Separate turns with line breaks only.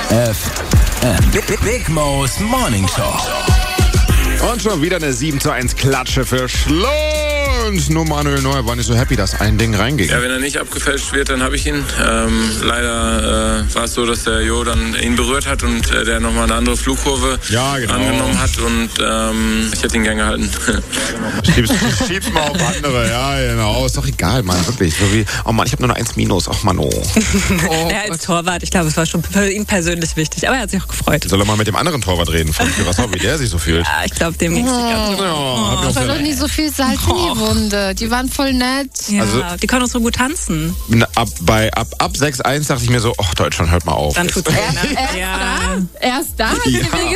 Big Mo's Morning Show.
Und schon wieder eine 7:1 Klatsche für Schlons. Nur Manuel Neuer war nicht so happy, dass ein Ding reinging.
Ja, wenn er nicht abgefälscht wird, dann habe ich ihn. Leider war es so, dass der Jo dann ihn berührt hat und der nochmal eine andere Flugkurve angenommen hat. Und ich hätte ihn gern gehalten.
Schieb's mal auf andere, ja, genau. Ist doch egal, Mann, wirklich. So wie, oh Mann, ich habe nur noch 1 Minus. Ach Mann,
Als Torwart, ich glaube, es war schon für ihn persönlich wichtig. Aber er hat sich auch gefreut.
Soll er mal mit dem anderen Torwart reden, wie der sich so fühlt?
Ja, ich glaube, dem ging's nicht ganz so.
Das war doch nicht so viel Salz in die Wunde. Die waren voll nett.
Ja, die können auch so gut tanzen.
Ab 6:1 dachte ich mir so, Deutschland, hört mal auf.
Dann tut's weh, ne?
Erst da hat er wehgetan.